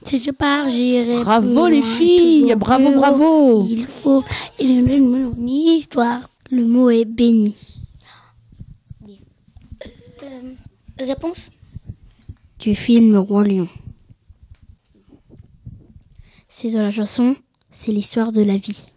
Si je pars, j'irai Bravo plus les loin, filles, toujours bravo, plus haut. bravo. Il faut une histoire. Le mot est béni. Réponse du film Le Roi Lion. C'est de la chanson, c'est l'histoire de la vie.